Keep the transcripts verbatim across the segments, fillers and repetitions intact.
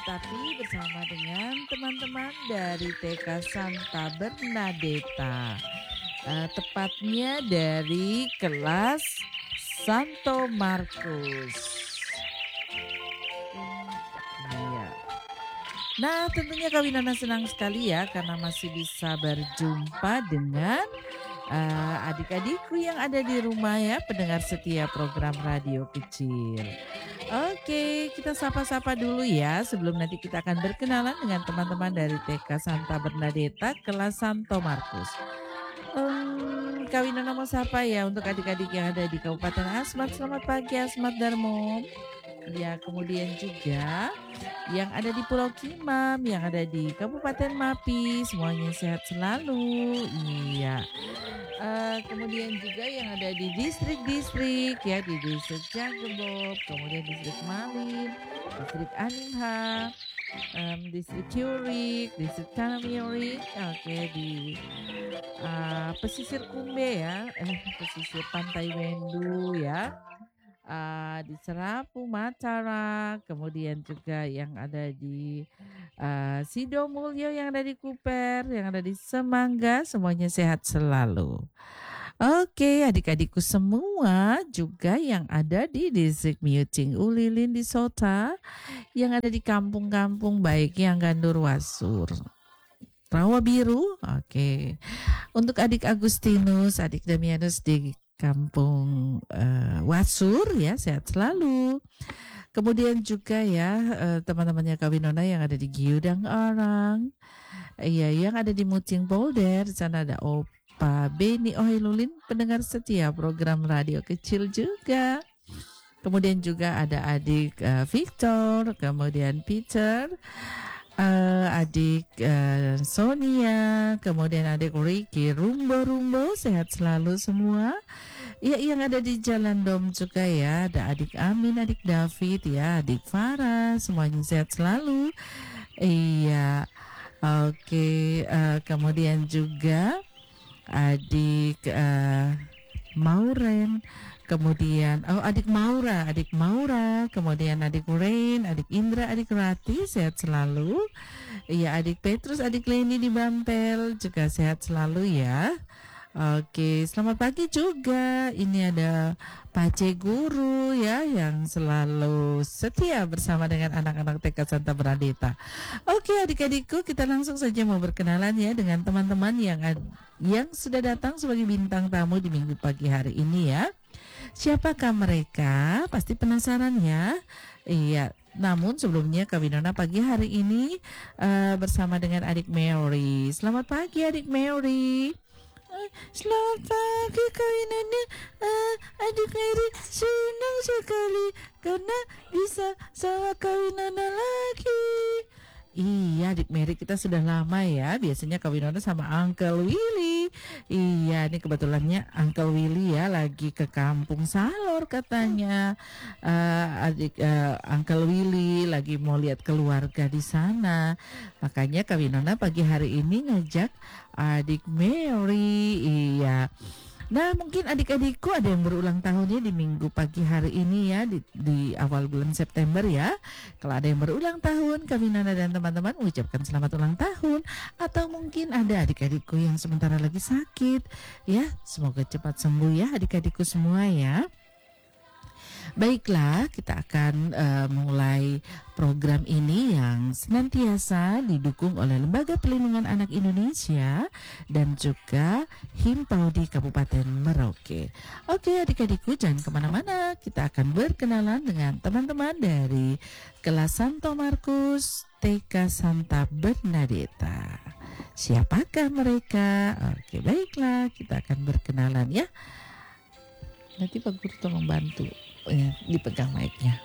tetapi bersama dengan teman-teman dari T K Santa Bernadetta. Uh, tepatnya dari kelas Santo Markus. Iya. Nah, tentunya Kak Winona senang sekali ya karena masih bisa berjumpa dengan uh, adik-adikku yang ada di rumah ya, pendengar setia program radio kecil. Oke, kita sapa-sapa dulu ya sebelum nanti kita akan berkenalan dengan teman-teman dari T K Santa Bernadetta kelas Santo Markus. Um, Kak Winona mau sapa ya untuk adik-adik yang ada di Kabupaten Asmat. Selamat pagi Asmat Darmo. Ya, kemudian juga yang ada di Pulau Kimam, yang ada di Kabupaten Mapi, semuanya sehat selalu. Iya. Uh, kemudian juga yang ada di distrik-distrik ya, di distrik Jagebob, kemudian distrik Malim, distrik Animha, um, distrik Curik, distrik Tanamiori, oke okay, di uh, pesisir Kumbe ya, eh pesisir Pantai Wendu ya. Uh, di Serapu, Mataram, kemudian juga yang ada di uh, Sidomulyo, yang ada di Kuper, yang ada di Semangga, semuanya sehat selalu. Oke, adik-adikku semua juga yang ada di distrik Miuting Ulilin di Sota, yang ada di kampung-kampung baik yang Gandur Wasur. Rawa Biru, oke. Untuk adik Agustinus, adik Damianus di Kampung uh, Wasur ya, sehat selalu. Kemudian juga ya uh, teman-temannya Kak Winona yang ada di Giudang Orang, iya yang ada di Mucing Polder, di sana ada Opa Beni Ohilulin, pendengar setia program radio kecil juga. Kemudian juga ada adik uh, Victor, kemudian Peter, uh, adik uh, Sonia, kemudian adik Ricky, Rumbo-Rumbo, sehat selalu semua. Ya, yang ada di Jalan Dom juga ya, ada adik Amin, adik David ya, adik Farah, semuanya sehat selalu. Iya, oke. Okay. Uh, kemudian juga adik uh, Mauren, kemudian oh adik Maura, adik Maura, kemudian adik Rain, adik Indra, adik Rati, sehat selalu. Iya, adik Petrus, adik Leni di Bampel juga sehat selalu ya. Oke, selamat pagi juga. Ini ada Pace Guru ya yang selalu setia bersama dengan anak-anak T K Santa Bernadetta. Oke, adik-adikku, kita langsung saja mau berkenalan ya dengan teman-teman yang yang sudah datang sebagai bintang tamu di minggu pagi hari ini ya. Siapakah mereka? Pasti penasaran ya. Iya. Namun sebelumnya Kak Winona pagi hari ini uh, bersama dengan adik Mary. Selamat pagi adik Mary. Selamat pagi Kak Winona, uh, adik Mary senang sekali karena bisa sama Kak Winona lagi. Iya, adik Mary kita sudah lama ya. Biasanya Kak Winona sama Uncle Willy. Iya, ini kebetulannya Uncle Willy ya lagi ke kampung Salor katanya. Uh, adik uh, Uncle Willy lagi mau lihat keluarga di sana. Makanya Kak Winona pagi hari ini ngajak adik Mary. Iya. Nah, mungkin adik-adikku ada yang berulang tahunnya di minggu pagi hari ini ya, di, di awal bulan September ya. Kalau ada yang berulang tahun, Kak Winona dan teman-teman mengucapkan selamat ulang tahun. Atau mungkin ada adik-adikku yang sementara lagi sakit ya, semoga cepat sembuh ya adik-adikku semua ya. Baiklah, kita akan uh, mulai program ini yang senantiasa didukung oleh Lembaga Perlindungan Anak Indonesia dan juga Himpaudi Kabupaten Merauke. Oke adik-adikku, jangan kemana-mana, kita akan berkenalan dengan teman-teman dari kelas Santo Markus T K Santa Bernadetta. Siapakah mereka? Oke, baiklah, kita akan berkenalan ya. Nanti Pak Guru tolong bantu ya, dipegang mic-nya.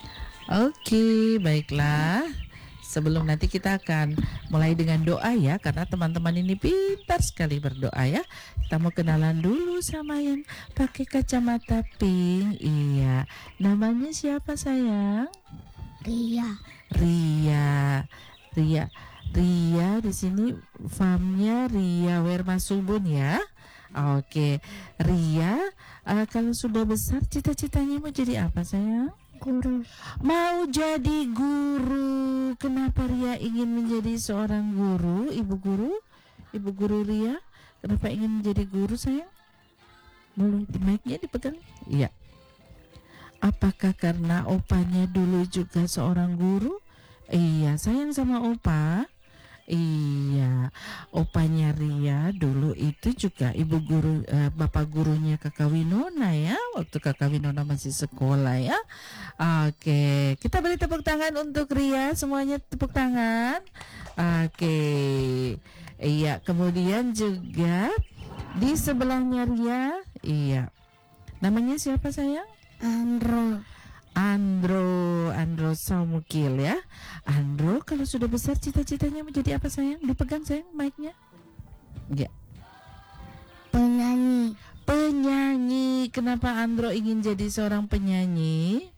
Oke, baiklah. Sebelum nanti kita akan mulai dengan doa ya, karena teman-teman ini pintar sekali berdoa ya. Kita mau kenalan dulu sama yang pakai kacamata pink. Iya, namanya siapa sayang? Ria. Ria. Ria. Ria di sini famnya Ria Wermasubun ya. Oke, Ria, uh, kalau sudah besar cita-citanya mau jadi apa sayang? Guru. Mau jadi guru. Kenapa Ria ingin menjadi seorang guru, Ibu Guru? Ibu Guru Ria, kenapa ingin menjadi guru sayang? Boleh di mic-nya dipegang? Iya. Apakah karena opanya dulu juga seorang guru? Iya, sayang sama opa. Iya, opanya Ria dulu itu juga ibu guru, eh, bapak gurunya Kakak Winona ya, waktu Kakak Winona masih sekolah ya. Oke, kita beri tepuk tangan untuk Ria, semuanya tepuk tangan. Oke, iya, kemudian juga di sebelahnya Ria, iya, namanya siapa sayang? Andro. Andro, Andro Samukil ya. Andro kalau sudah besar cita-citanya menjadi apa sayang? Dipegang sayang mic-nya. Ya. Penyanyi. Penyanyi. Kenapa Andro ingin jadi seorang penyanyi?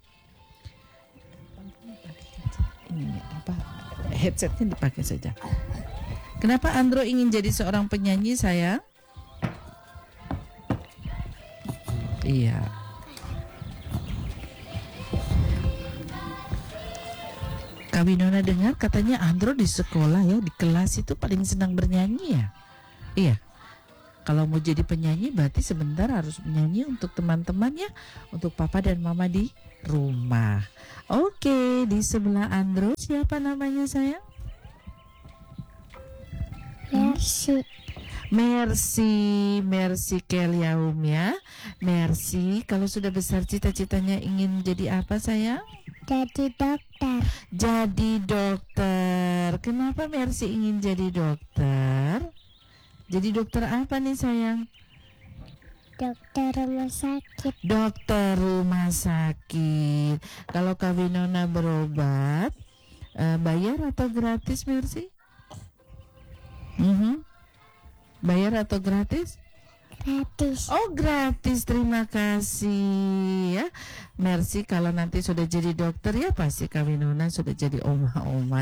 Ini apa? Headsetnya dipakai saja. Kenapa Andro ingin jadi seorang penyanyi sayang? Iya. Kak Winona dengar katanya Andro di sekolah ya, di kelas itu paling senang bernyanyi ya. Iya. Kalau mau jadi penyanyi berarti sebentar harus menyanyi untuk teman-temannya, untuk papa dan mama di rumah. Oke, di sebelah Andro siapa namanya sayang? Mercy. Mercy, Mercy Keliaum ya. Mercy, kalau sudah besar cita-citanya ingin jadi apa sayang? Jadi dokter. Jadi dokter. Kenapa Mercy ingin jadi dokter? Jadi dokter apa nih sayang? Dokter rumah sakit. Dokter rumah sakit. Kalau Kak Winona berobat, uh, bayar atau gratis Mercy? Mm-hmm. Bayar atau gratis? Gratis. Oh gratis, terima kasih ya Mercy. Kalau nanti sudah jadi dokter ya pasti Kak Winona sudah jadi oma-oma.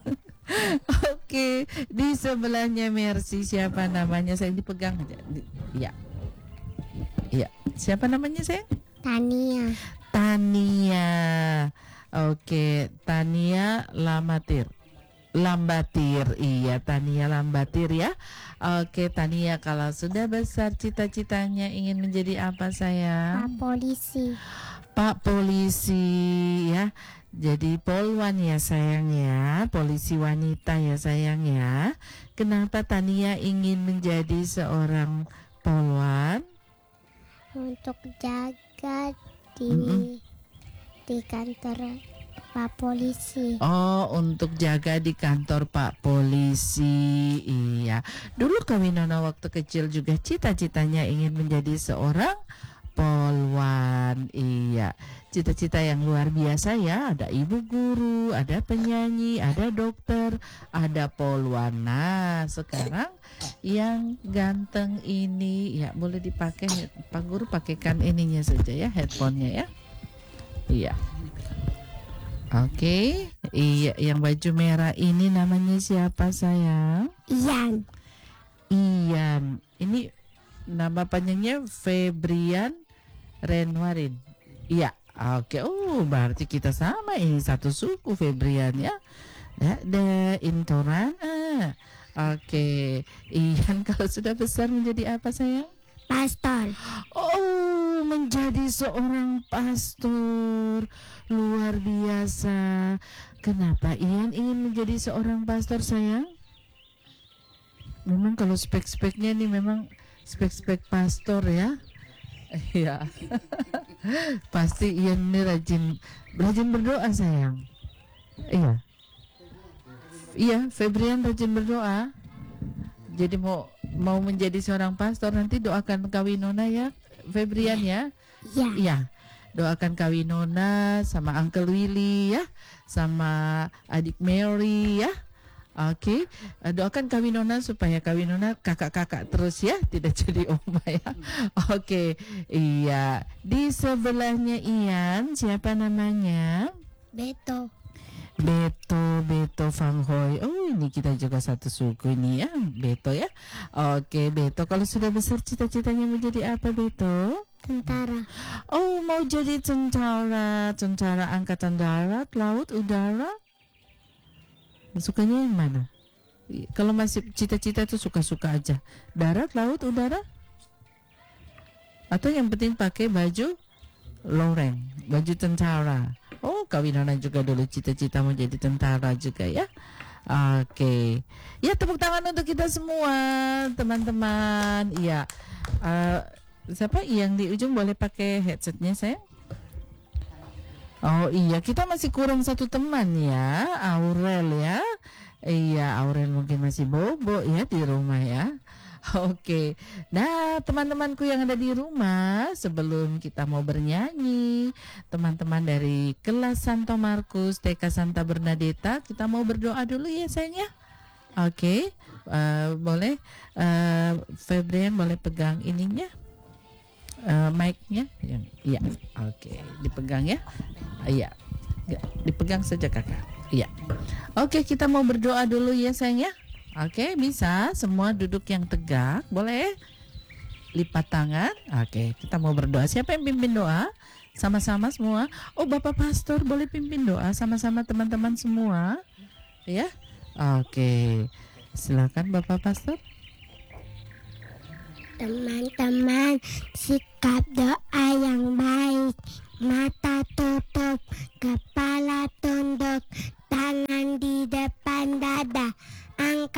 Oke, di sebelahnya Mercy siapa namanya? Saya dipegang aja. Iya, iya. Siapa namanya sayang? Tania. Tania. Oke, Tania Lamatir. Lambatir, iya Tania Lambatir ya. Oke Tania, kalau sudah besar cita-citanya ingin menjadi apa sayang? Pak polisi. Pak polisi ya. Jadi polwan ya sayang ya, polisi wanita ya sayang ya. Kenapa Tania ingin menjadi seorang polwan? Untuk jaga di Mm-mm. di kantor Pak polisi. Oh, untuk jaga di kantor Pak polisi. Iya. Dulu Kak Winona waktu kecil juga cita-citanya ingin menjadi seorang polwan. Iya. Cita-cita yang luar biasa ya. Ada ibu guru, ada penyanyi, ada dokter, ada polwan. Nah, sekarang yang ganteng ini ya boleh dipakai Pak Guru, pakaikan ininya saja ya, headphone-nya ya. Iya. Oke, iya, yang baju merah ini namanya siapa sayang? Ian. Ian. Ini nama panjangnya Febrian Renwarin. Iya, oke. Oh, berarti kita sama, ini satu suku Febrian ya. Ada Intorana. Oke, Ian kalau sudah besar menjadi apa sayang? Pastor. Oh, menjadi seorang pastor. Luar biasa. Kenapa Ian ingin menjadi seorang pastor sayang? Memang kalau spek-speknya nih memang spek-spek pastor ya. Iya. Pasti Ian ini rajin rajin berdoa sayang. Iya. Iya, Febrian rajin berdoa. Jadi mau mau menjadi seorang pastor nanti doakan Kak Winona ya, Febrian ya. Iya. Iya. Doakan Kak Winona sama Uncle Willy ya, sama adik Mary ya. Oke, okay. Doakan Kak Winona supaya Kak Winona kakak-kakak terus ya, tidak jadi oma ya. Oke, okay. Iya. Di sebelahnya Ian, siapa namanya? Beto. Beto, Beto Fang Hoi. Oh, ini kita juga satu suku ini ya, Beto ya. Oke, okay, Beto. Kalau sudah besar cita-citanya menjadi apa Beto? Tentara. Oh, mau jadi tentara, tentara angkatan darat, laut, udara? Sukanya yang mana? I- Kalau masih cita-cita tuh suka-suka aja. Darat, laut, udara? Atau yang penting pakai baju loreng, baju tentara. Oh, Kawinana juga dulu cita-cita mau jadi tentara juga ya. Oke. Ya, tepuk tangan untuk kita semua, teman-teman. Iya. Eh, siapa yang di ujung boleh pakai headsetnya, sayang? Oh iya, kita masih kurang satu teman ya, Aurel ya. Iya, Aurel mungkin masih bobo ya di rumah ya. Oke, nah teman-temanku yang ada di rumah, sebelum kita mau bernyanyi, teman-teman dari kelas Santo Markus T K Santa Bernadetta, kita mau berdoa dulu ya sayang ya. Oke, eh, boleh, eh, Febrian boleh pegang ininya, eh, mic-nya, yang, iya, oke, dipegang ya. Iya, ya, dipegang saja kakak. Iya. Oke, kita mau berdoa dulu ya sayang ya. Oke, bisa semua duduk yang tegak, boleh lipat tangan. Oke, kita mau berdoa. Siapa yang pimpin doa? Sama-sama semua. Oh, Bapak Pastor boleh pimpin doa sama-sama teman-teman semua. Ya. Oke. Silakan Bapak Pastor. Teman-teman, sikap doa